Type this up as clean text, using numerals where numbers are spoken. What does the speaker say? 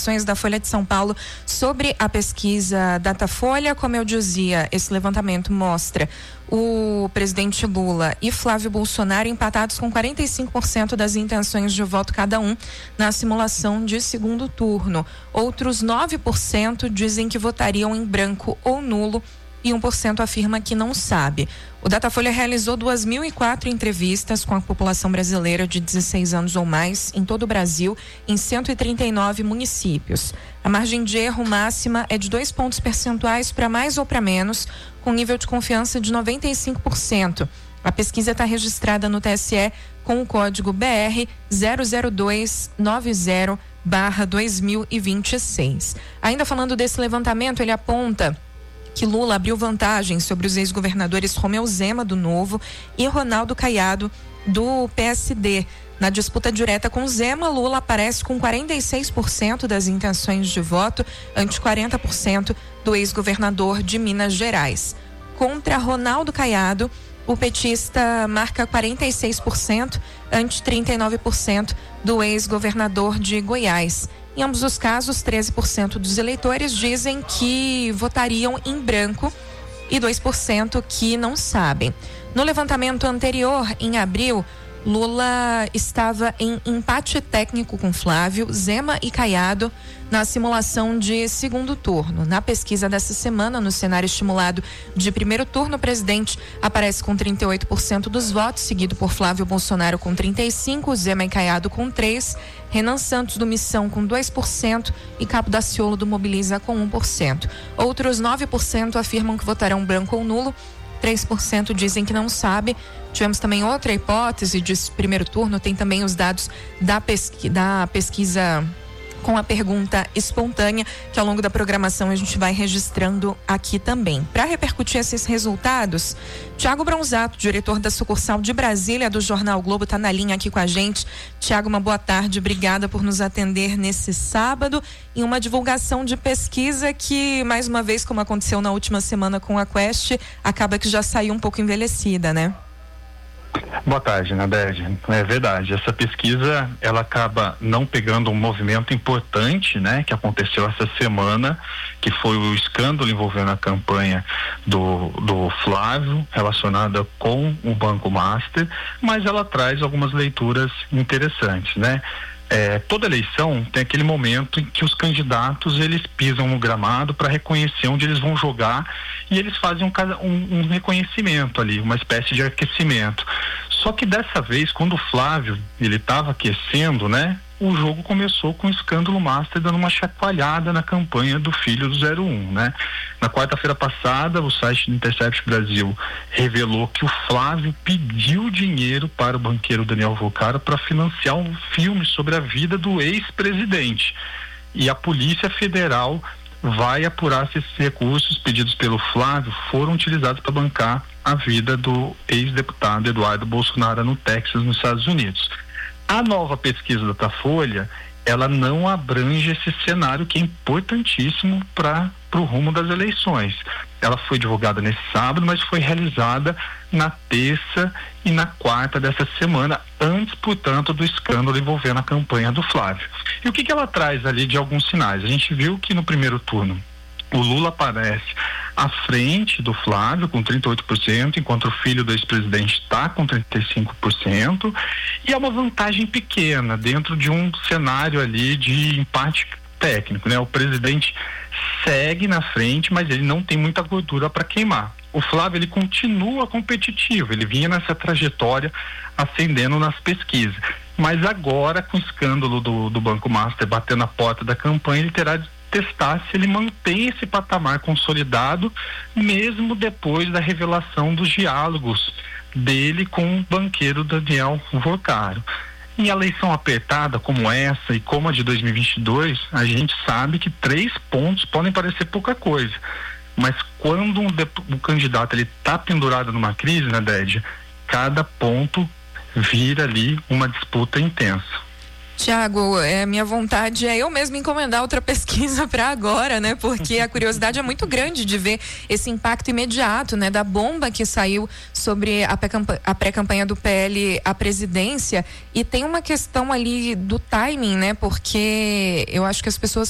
edições da Folha de São Paulo sobre a pesquisa Datafolha. Como eu dizia, esse levantamento mostra o presidente Lula e Flávio Bolsonaro empatados com 45% das intenções de voto cada um na simulação de segundo turno. Outros 9% dizem que votariam em branco ou nulo e 1% afirma que não sabe. O Datafolha realizou 2.004 entrevistas com a população brasileira de 16 anos ou mais em todo o Brasil, em 139 municípios. A margem de erro máxima é de 2 pontos percentuais para mais ou para menos, com nível de confiança de 95%. A pesquisa está registrada no TSE com o código BR 00290/2026. Ainda falando desse levantamento, ele aponta que Lula abriu vantagem sobre os ex-governadores Romeu Zema, do Novo, e Ronaldo Caiado, do PSD. Na disputa direta com Zema, Lula aparece com 46% das intenções de voto, ante 40% do ex-governador de Minas Gerais. Contra Ronaldo Caiado, o petista marca 46%, ante 39% do ex-governador de Goiás. Em ambos os casos, 13% dos eleitores dizem que votariam em branco e 2% que não sabem. No levantamento anterior, em abril, Lula estava em empate técnico com Flávio, Zema e Caiado na simulação de segundo turno. Na pesquisa dessa semana, no cenário estimulado de primeiro turno, o presidente aparece com 38% dos votos, seguido por Flávio Bolsonaro com 35%, Zema e Caiado com 3%, Renan Santos do Missão com 2% e Cabo Daciolo do Mobiliza com 1%. Outros 9% afirmam que votarão branco ou nulo, 3% dizem que não sabe. Tivemos também outra hipótese de primeiro turno, tem também os dados da pesquisa com a pergunta espontânea, que ao longo da programação a gente vai registrando aqui também. Para repercutir esses resultados, Tiago Bronzato, diretor da sucursal de Brasília do Jornal o Globo, está na linha aqui com a gente. Tiago, uma boa tarde, obrigada por nos atender nesse sábado em uma divulgação de pesquisa que, mais uma vez, como aconteceu na última semana com a Quest, acaba que já saiu um pouco envelhecida, né? Boa tarde, Nadege. É verdade, essa pesquisa ela acaba não pegando um movimento importante, né, que aconteceu essa semana, que foi o escândalo envolvendo a campanha do Flávio relacionada com o Banco Master, mas ela traz algumas leituras interessantes, né? Toda eleição tem aquele momento em que os candidatos eles pisam no gramado para reconhecer onde eles vão jogar e eles fazem um reconhecimento ali, uma espécie de aquecimento. Só que dessa vez, quando o Flávio ele estava aquecendo, né, o jogo começou com o escândalo Master dando uma chacoalhada na campanha do filho do 01, né? Na quarta-feira passada, o site do Intercept Brasil revelou que o Flávio pediu dinheiro para o banqueiro Daniel Volcaro para financiar um filme sobre a vida do ex-presidente. E a Polícia Federal vai apurar se esses recursos pedidos pelo Flávio foram utilizados para bancar a vida do ex-deputado Eduardo Bolsonaro no Texas, nos Estados Unidos. A nova pesquisa da Datafolha, ela não abrange esse cenário que é importantíssimo para o rumo das eleições. Ela foi divulgada nesse sábado, mas foi realizada na terça e na quarta dessa semana, antes, portanto, do escândalo envolvendo a campanha do Flávio. E o que ela traz ali de alguns sinais? A gente viu que no primeiro turno o Lula aparece à frente do Flávio com 38%, enquanto o filho do ex-presidente está com 35%, e é uma vantagem pequena dentro de um cenário ali de empate técnico, né? O presidente segue na frente, mas ele não tem muita gordura para queimar. O Flávio ele continua competitivo, ele vinha nessa trajetória ascendendo nas pesquisas, mas agora com o escândalo do Banco Master batendo a porta da campanha, ele terá de testar se ele mantém esse patamar consolidado mesmo depois da revelação dos diálogos dele com o banqueiro Daniel Volcaro. Em eleição apertada como essa e como a de 2022, a gente sabe que 3 pontos podem parecer pouca coisa, mas quando um candidato ele está pendurado numa crise, né, Dédia, cada ponto vira ali uma disputa intensa. Tiago, minha vontade é eu mesmo encomendar outra pesquisa para agora, né? Porque a curiosidade é muito grande de ver esse impacto imediato, né? Da bomba que saiu sobre a pré-campanha do PL à presidência, e tem uma questão ali do timing, né? Porque eu acho que as pessoas